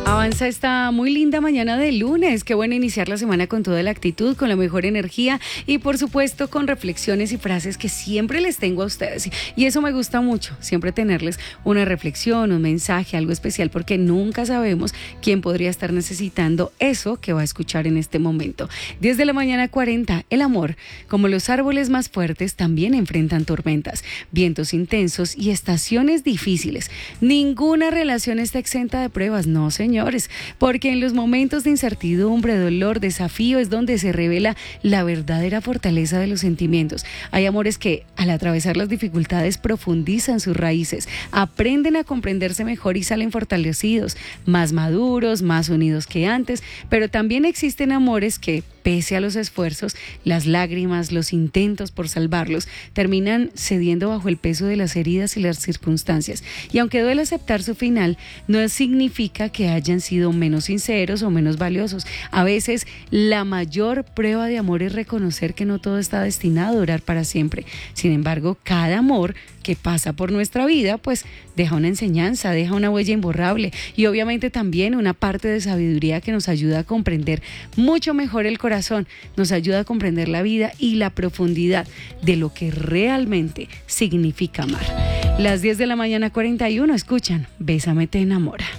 Avanza esta muy linda mañana de lunes. Qué bueno iniciar la semana con toda la actitud, con la mejor energía y por supuesto con reflexiones y frases que siempre les tengo a ustedes. Y eso me gusta mucho, siempre tenerles una reflexión, un mensaje, algo especial, porque nunca sabemos quién podría estar necesitando eso que va a escuchar en este momento. 10 de la mañana 40, el amor, como los árboles más fuertes, también enfrentan tormentas, vientos intensos y estaciones difíciles. Ninguna relación está exenta de pruebas, no señores, porque en los momentos de incertidumbre, dolor, desafío es donde se revela la verdadera fortaleza de los sentimientos. Hay amores que al atravesar las dificultades profundizan sus raíces, aprenden a comprenderse mejor y salen fortalecidos, más maduros, más unidos que antes, pero también existen amores que, pese a los esfuerzos, las lágrimas, los intentos por salvarlos, terminan cediendo bajo el peso de las heridas y las circunstancias. Y aunque duele aceptar su final, no significa que hayan sido menos sinceros o menos valiosos. A veces, la mayor prueba de amor es reconocer que no todo está destinado a durar para siempre. Sin embargo, cada amor que pasa por nuestra vida, pues deja una enseñanza, deja una huella imborrable y obviamente también una parte de sabiduría que nos ayuda a comprender mucho mejor el corazón, nos ayuda a comprender la vida y la profundidad de lo que realmente significa amar. Las 10 de la mañana 41, escuchan Bésame te enamora.